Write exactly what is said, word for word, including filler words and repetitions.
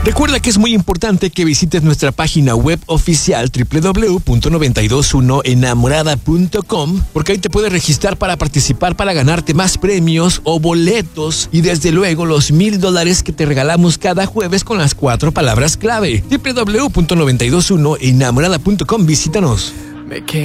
Recuerda que es muy importante que visites nuestra página web oficial doble u doble u doble u punto noventa y dos uno enamorada punto com, porque ahí te puedes registrar para participar para ganarte más premios o boletos y desde luego los mil dólares que te regalamos cada jueves con las cuatro palabras clave. doble u doble u doble u punto noventa y dos uno enamorada punto com, visítanos. Me quedo